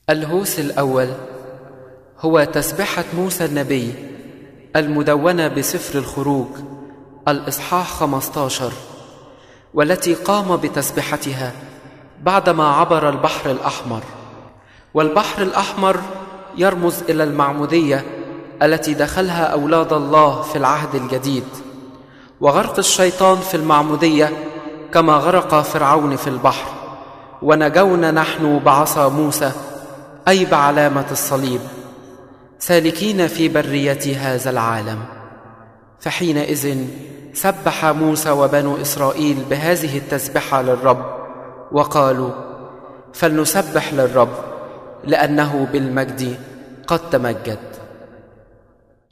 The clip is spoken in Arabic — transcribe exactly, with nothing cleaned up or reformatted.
الهوس الأول هو تسبحة موسى النبي المدونة بسفر الخروج الإصحاح خمسة عشر، والتي قام بتسبحتها بعدما عبر البحر الأحمر. والبحر الأحمر يرمز إلى المعمودية التي دخلها أولاد الله في العهد الجديد، وغرق الشيطان في المعمودية كما غرق فرعون في البحر، ونجونا نحن بعصا موسى أي بعلامة الصليب سالكين في برية هذا العالم. فحينئذ سبح موسى وبنو إسرائيل بهذه التسبحة للرب، وقالوا: فلنسبح للرب لأنه بالمجد قد تمجد.